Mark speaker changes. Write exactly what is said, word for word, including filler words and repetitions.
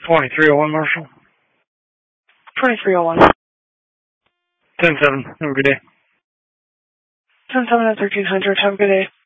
Speaker 1: twenty-three oh one, Marshall.
Speaker 2: twenty-three oh one.
Speaker 1: ten seven. Have a good day.
Speaker 2: ten seven at thirteen hundred. Have a good day.